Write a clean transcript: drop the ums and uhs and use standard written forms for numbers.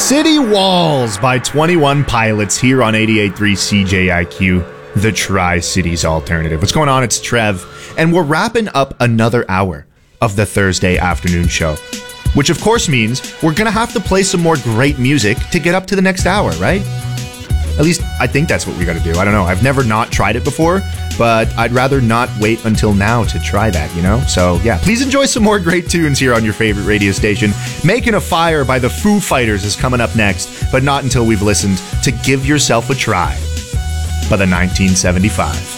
City Walls by 21 Pilots here on 88.3 CJIQ, the Tri-Cities Alternative. What's going on? It's Trev, and we're wrapping up another hour of the Thursday afternoon show, which of course means we're going to have to play some more great music to get up to the next hour, right? At least I think that's what we got to do. I don't know. I've never not tried it before, but I'd rather not wait until now to try that, you know? So yeah, please enjoy some more great tunes here on your favorite radio station. Making a Fire by the Foo Fighters is coming up next, but not until we've listened to Give Yourself a Try by the 1975.